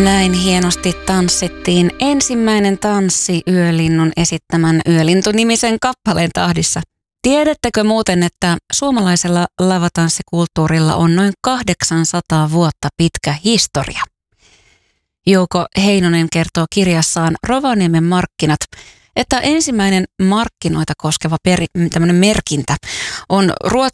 Näin hienosti tanssittiin ensimmäinen tanssi Yölinnun esittämän Yölintu-nimisen kappaleen tahdissa. Tiedättekö muuten, että suomalaisella lavatanssikulttuurilla on noin 800 vuotta pitkä historia? Jouko Heinonen kertoo kirjassaan Rovaniemen markkinat, että ensimmäinen markkinoita koskeva tämmöinen merkintä on